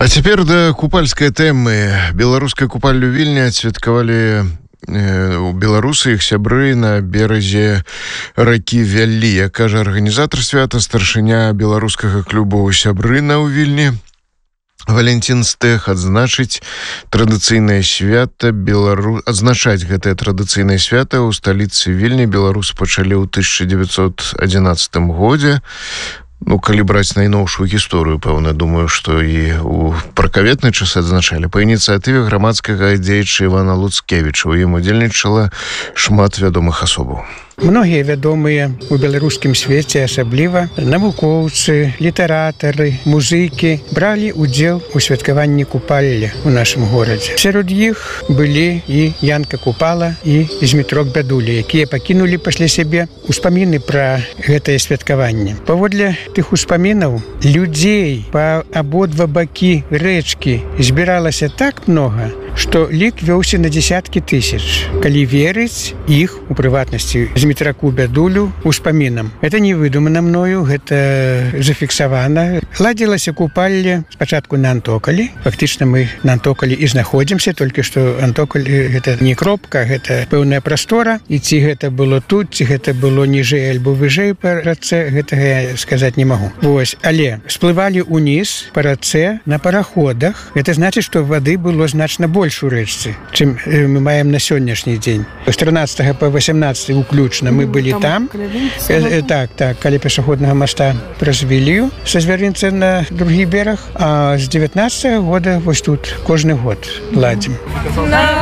А цяпер да купальскай тэмы. Беларускай купаллю Вільні адсвяткавалі беларусы, іх сябры на беразе ракі Вяллі. Як кажа арганізатар свята, старшыня беларускага клубу «Сябрына» ў Вільні Валентин Стэх адзначаць гэтае традыцыйнае свята ў сталіцы Вільні беларусы пачалі ў 1911 годзе. Калі браць найноўшую гісторыю, пэўна, думаю, што і ў пракаветны час адзначалі. Па ініцыятыве грамадскага дзеяча Івана Луцкевіча. У ім удзельнічала шмат вядомых асобаў. Многія вядомыя ў беларускім свеце, асабліва навукоўцы, літаратары, музыкі бралі ўдзел у святкаванні купалля ў нашым горадзе. Сярод іх былі і Янка Купала, і Змітрок Бядуля, якія пакінулі пасля сябе успаміны пра гэтае святкаванне. Паводле тых успамінаў людзей па абодва бакі рэчкі збіралася так многа, што лік вёўся на дзесяткі тысяч. Калі верыць іх, у прыватнасці Змітраку Бядулю, успамінам. Гэта не выдумана мною, гэта зафіксавана. Ладзілася купалле спачатку на Антокалі. Фактычна мы на Антокалі і знаходзімся, толькі што Антокаль гэта не кропка, гэта пэўная прастора. І ці гэта было тут, ці гэта было ніжэй альбо выжэй па рацэ, гэтага я сказаць не магу. Але сплывалі ўніз па рацэ на параходах. Гэта значыць, што вады было значна больш у рэчцы, чым мы маем на сённяшні дзень. З 13 па 18 уключна мы былі там. Каля пешаходнага моста праз Вілію са Звярынца на другі бераг, а з 19 года вось тут кожны год ладзім.